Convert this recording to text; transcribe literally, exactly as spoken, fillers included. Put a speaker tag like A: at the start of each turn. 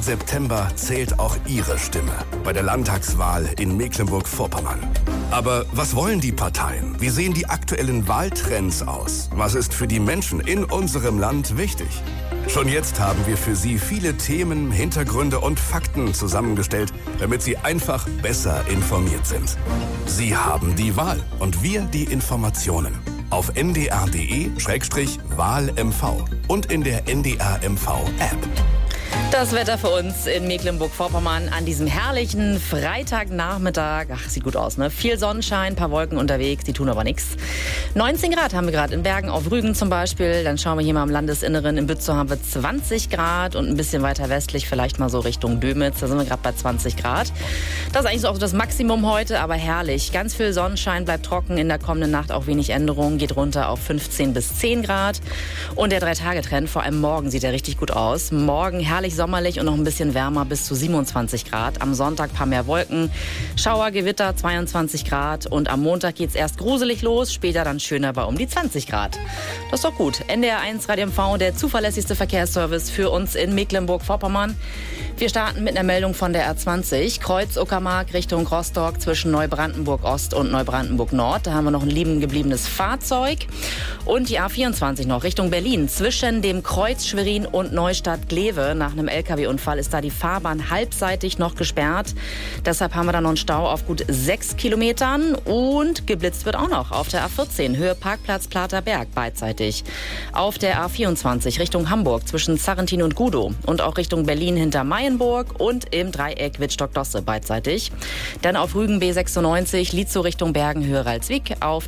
A: Diesen September zählt auch Ihre Stimme bei der Landtagswahl in Mecklenburg-Vorpommern. Aber was wollen die Parteien? Wie sehen die aktuellen Wahltrends aus? Was ist für die Menschen in unserem Land wichtig? Schon jetzt haben wir für Sie viele Themen, Hintergründe und Fakten zusammengestellt, damit Sie einfach besser informiert sind. Sie haben die Wahl und wir die Informationen. Auf n d r punkt d e Schrägstrich Wahl M V und in der N D R M V App.
B: Das Wetter für uns in Mecklenburg-Vorpommern an diesem herrlichen Freitagnachmittag. Ach, sieht gut aus, ne? Viel Sonnenschein, paar Wolken unterwegs, die tun aber nichts. neunzehn Grad haben wir gerade in Bergen auf Rügen zum Beispiel. Dann schauen wir hier mal im Landesinneren. In Bützow haben wir zwanzig Grad und ein bisschen weiter westlich, vielleicht mal so Richtung Dömitz. Da sind wir gerade bei zwanzig Grad. Das ist eigentlich so auch das Maximum heute, aber herrlich. Ganz viel Sonnenschein, bleibt trocken. In der kommenden Nacht auch wenig Änderungen. Geht runter auf fünfzehn bis zehn Grad. Und der Drei-Tage-Trend, vor allem morgen, sieht ja richtig gut aus. Morgen herrlich sommerlich und noch ein bisschen wärmer bis zu siebenundzwanzig Grad. Am Sonntag ein paar mehr Wolken, Schauer, Gewitter, zweiundzwanzig Grad. Und am Montag geht's erst gruselig los, später dann schöner bei um die zwanzig Grad. Das ist doch gut. N D R eins Radio M V, der zuverlässigste Verkehrsservice für uns in Mecklenburg-Vorpommern. Wir starten mit einer Meldung von der R zwanzig, Kreuz Uckermark Richtung Rostock zwischen Neubrandenburg-Ost und Neubrandenburg-Nord. Da haben wir noch ein liegen gebliebenes Fahrzeug. Und die A vierundzwanzig noch Richtung Berlin. Zwischen dem Kreuz Schwerin und Neustadt-Glewe nach einem L K W-Unfall ist da die Fahrbahn halbseitig noch gesperrt. Deshalb haben wir da noch einen Stau auf gut sechs Kilometern. Und geblitzt wird auch noch auf der A vierzehn, Höhe Parkplatz Platerberg beidseitig. Auf der A vierundzwanzig Richtung Hamburg zwischen Sarrentin und Gudow. Und auch Richtung Berlin hinter Mayenburg und im Dreieck Wittstock-Dosse beidseitig. Dann auf Rügen B sechsundneunzig, Lietzow Richtung Bergen, Höhe Ralswiek. Auf